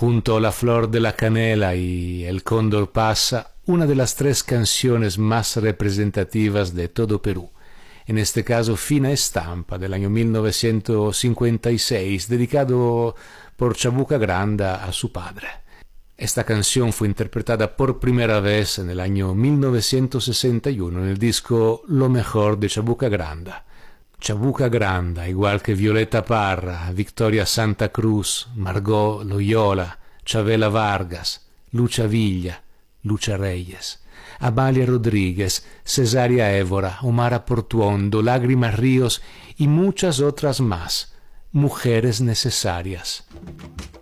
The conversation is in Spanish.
junto a La Flor de la Canela y El Cóndor pasa, una de las tres canciones más representativas de todo Perú. En este caso, Fina Estampa, del año 1956, dedicado por Chabuca Granda a su padre. Esta canción fue interpretada por primera vez en el año 1961 en el disco Lo Mejor de Chabuca Granda. Chabuca Granda, igual que Violeta Parra, Victoria Santa Cruz, Margot Loyola, Chavela Vargas, Lucha Villa, Lucha Reyes, Amalia Rodríguez, Cesaria Évora, Omar Portuondo, Lágrimas Ríos y muchas otras más, mujeres necesarias.